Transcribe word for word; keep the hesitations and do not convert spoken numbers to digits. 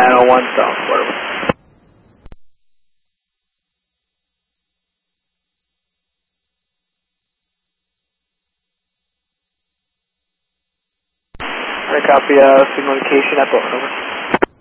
nine oh one South Florida. I copy uh, signal indication at both, over.